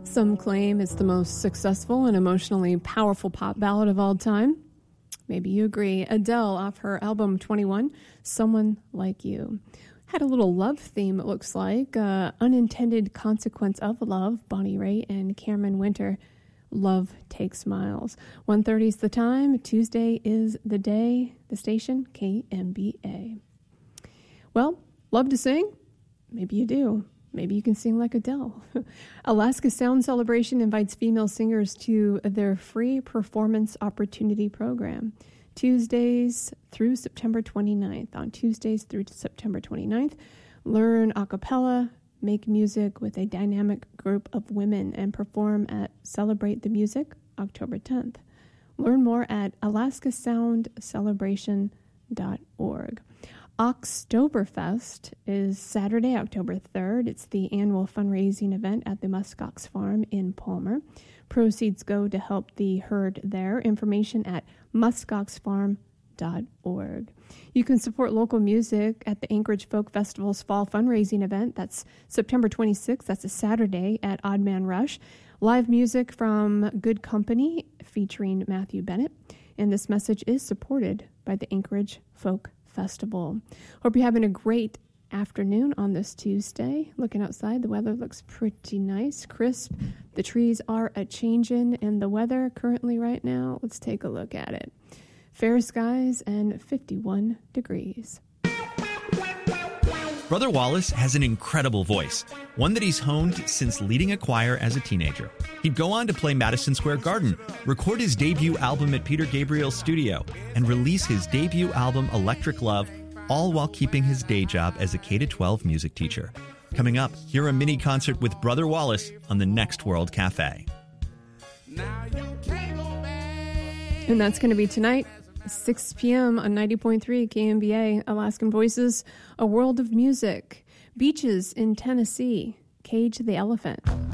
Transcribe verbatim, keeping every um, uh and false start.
Some claim it's the most successful and emotionally powerful pop ballad of all time. Maybe you agree. Adele, off her album twenty-one, Someone Like You. Had a little love theme, it looks like. Uh, Unintended Consequence of Love, Bonnie Raitt and Cameron Winter. Love Takes Miles. one thirty is the time. Tuesday is the day. The station, K M B A. Well, love to sing? Maybe you do. Maybe you can sing like Adele. Alaska Sound Celebration invites female singers to their free performance opportunity program. Tuesdays through September twenty-ninth. On Tuesdays through September twenty-ninth, learn a cappella, make music with a dynamic group of women, and perform at Celebrate the Music October tenth. Learn more at alaska sound celebration dot org. Oxtoberfest is Saturday, October third. It's the annual fundraising event at the Muskox Farm in Palmer. Proceeds go to help the herd there. Information at muskox farm dot org. You can support local music at the Anchorage Folk Festival's fall fundraising event. That's September twenty-sixth. That's a Saturday at Odd Man Rush. Live music from Good Company featuring Matthew Bennett. And this message is supported by the Anchorage Folk Festival. Hope you're having a great afternoon on this Tuesday. Looking outside, the weather looks pretty nice, crisp. The trees are a-changin', and the weather currently right now, let's take a look at it. Fair skies and fifty-one degrees. Brother Wallace has an incredible voice, one that he's honed since leading a choir as a teenager. He'd go on to play Madison Square Garden, record his debut album at Peter Gabriel's studio, and release his debut album Electric Love, all while keeping his day job as a K through twelve music teacher. Coming up, hear a mini concert with Brother Wallace on the Next World Cafe. And that's going to be tonight, six p.m. on ninety point three K M B A, Alaskan Voices, A World of Music. Beaches in Tennessee, Cage the Elephant.